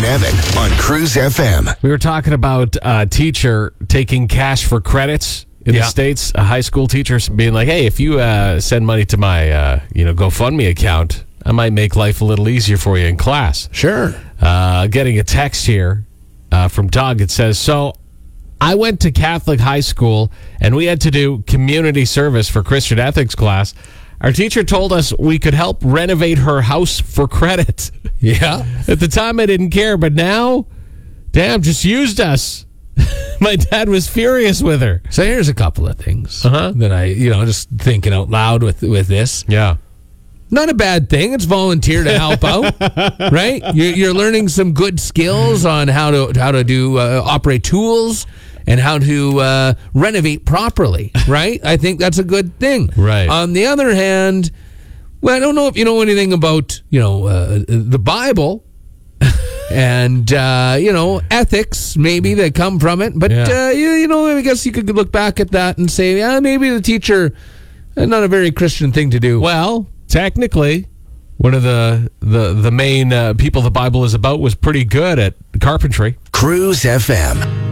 Evan on Cruise FM. We were talking about a teacher taking cash for credits in the States. A high school teacher being like, hey, if you send money to my GoFundMe account, I might make life a little easier for you in class. Sure. Getting a text here from Doug. It says, so I went to Catholic high school, and we had to do community service for Christian ethics class. Our teacher told us we could help renovate her house for credit. Yeah. At the time, I didn't care, but now, damn, just used us. My dad was furious with her. So here's a couple of things Uh-huh. that I, just thinking out loud with this. Yeah. Not a bad thing. It's volunteer to help out, right? You're learning some good skills on how to do operate tools and how to renovate properly, right? I think that's a good thing. Right. On the other hand, well, I don't know if you know anything about the Bible and ethics maybe that come from it, but I guess you could look back at that and say, yeah, maybe the teacher, not a very Christian thing to do. Well, technically, one of the main people the Bible is about was pretty good at carpentry. Cruise FM.